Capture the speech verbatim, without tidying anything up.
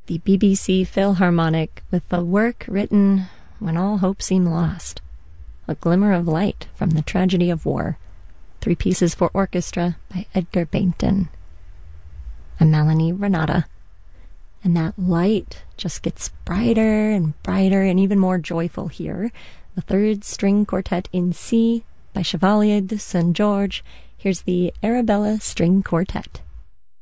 the B B C Philharmonic with the work written when all hope seemed lost. A glimmer of light from the tragedy of war. Three pieces for orchestra by Edgar Bainton. I'm Melanie Renata. And that light just gets brighter and brighter and even more joyful here. The third string quartet in C by Chevalier de Saint George. Here's the Arabella String Quartet.